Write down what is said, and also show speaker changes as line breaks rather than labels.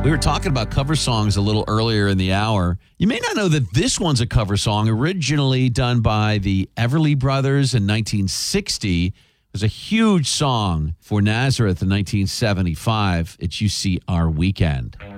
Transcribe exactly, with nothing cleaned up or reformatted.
We were talking about cover songs a little earlier in the hour. You may not know that this one's a cover song originally done by the Everly Brothers in nineteen sixty. It was a huge song for Nazareth in nineteen seventy-five. It's You See Our Weekend.